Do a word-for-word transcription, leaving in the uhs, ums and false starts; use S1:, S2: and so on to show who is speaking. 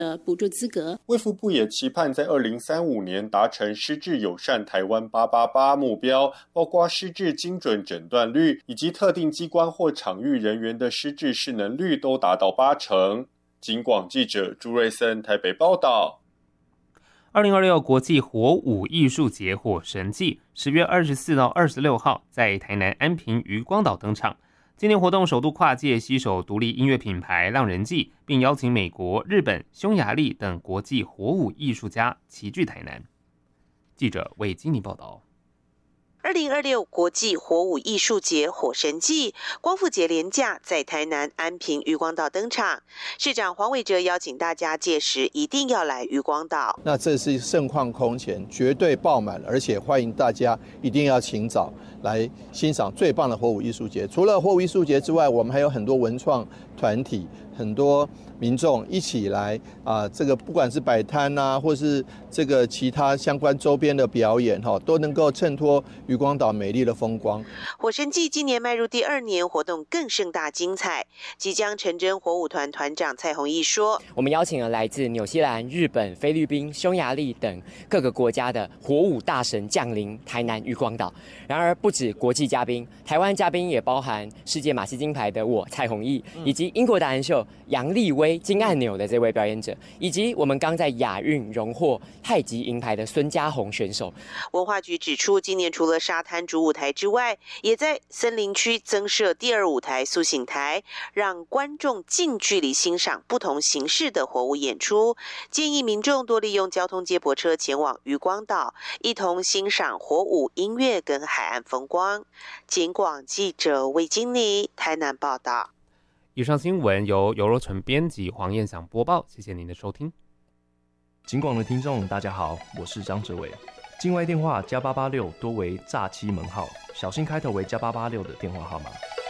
S1: 的补助资格。
S2: 卫福部也期盼在二零三五年达成失智友善台湾八八八目标，包括失智精准诊断率以及特定机关或场域人员的失智适能率都达到八成。警广记者朱瑞森台北报道。
S3: 二零二六国际火舞艺术节火神祭十月二十四到二十六号在台南安平渔光岛登场。今年活动首度跨界携手独立音乐品牌浪人祭，并邀请美国、日本、匈牙利等国际火舞艺术家齐聚台南。记者魏金妮报道。
S4: 二零二六国际火舞艺术节火神祭光复节连假在台南安平渔光岛登场，市长黄伟哲邀请大家届时一定要来渔光岛。
S5: 那这是盛况空前，绝对爆满，而且欢迎大家一定要请早来欣赏最棒的火舞艺术节。除了火舞艺术节之外，我们还有很多文创团体，很多民众一起来啊、呃，这个不管是摆摊啊，或是这个其他相关周边的表演哈，都能够衬托渔光岛美丽的风光。
S4: 火神祭今年迈入第二年，活动更盛大精彩。即将成真火舞团团长蔡宏毅说：“
S6: 我们邀请了来自纽西兰、日本、菲律宾、匈牙利等各个国家的火舞大神降临台南渔光岛。然而，不止国际嘉宾，台湾嘉宾也包含世界马戏金牌的我蔡宏毅，以及英国达人秀杨丽薇金按钮的这位表演者，以及我们刚在亚运荣获太极银牌的孙家宏选手。”
S4: 文化局指出，今年除了沙滩主舞台之外，也在森林区增设第二舞台苏醒台，让观众近距离欣赏不同形式的火舞演出。建议民众多利用交通接驳车前往渔光岛，一同欣赏火舞、音乐跟海岸风光。警广记者魏金妮台南报道。
S3: 以上新闻由游若纯编辑，黄燕祥播报，谢谢您的收听。
S7: 警广的听众大家好，我是张哲伟。境外电话加八八六多为诈欺门号，小心开头为加八八六的电话号码。